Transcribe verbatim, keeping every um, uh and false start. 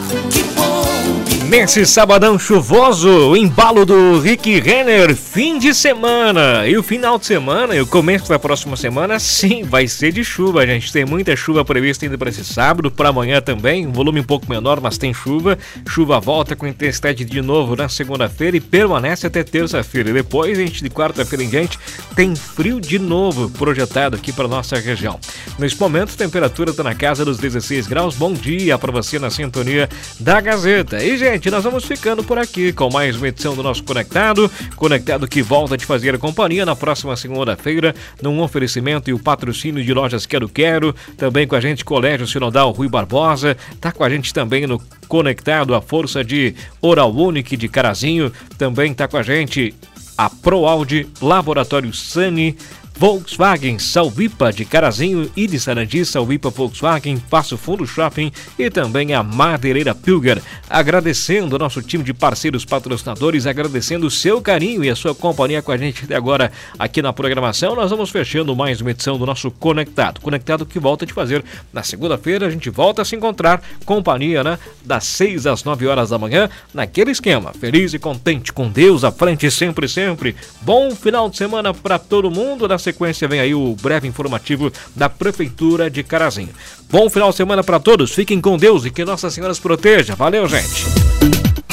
Nesse sabadão chuvoso, o embalo do Rick Renner, fim de semana. E o final de semana e o começo da próxima semana, sim, vai ser de chuva, gente. Tem muita chuva prevista ainda para esse sábado, para amanhã também. Um volume um pouco menor, mas tem chuva. Chuva volta com intensidade de novo na segunda-feira e permanece até terça-feira. Depois, gente, de quarta-feira em diante, tem frio de novo projetado aqui para nossa região. Nesse momento, a temperatura está na casa dos dezesseis graus. Bom dia para você na sintonia da Gazeta. E, gente, nós vamos ficando por aqui com mais uma edição do nosso Conectado. Conectado que volta a te fazer a companhia na próxima segunda-feira, num oferecimento e o patrocínio de Lojas Quero Quero. Também com a gente, Colégio Sinodal Rui Barbosa. Tá com a gente também no Conectado a força de Oral Unique de Carazinho. Também tá com a gente a ProAude, Laboratório Sani, Volkswagen, Salvipa de Carazinho e de Sarandi, Salvipa Volkswagen, Passo Fundo Shopping e também a Madeireira Pilger. Agradecendo o nosso time de parceiros patrocinadores, agradecendo o seu carinho e a sua companhia com a gente até agora aqui na programação. Nós vamos fechando mais uma edição do nosso Conectado. Conectado que volta a te fazer na segunda-feira. A gente volta a se encontrar, companhia, né? Das seis às nove horas da manhã, naquele esquema. Feliz e contente com Deus à frente sempre, sempre. Bom final de semana para todo mundo. Na sequência vem aí o breve informativo da Prefeitura de Carazinho. Bom final de semana para todos, fiquem com Deus e que Nossa Senhora os proteja. Valeu, gente!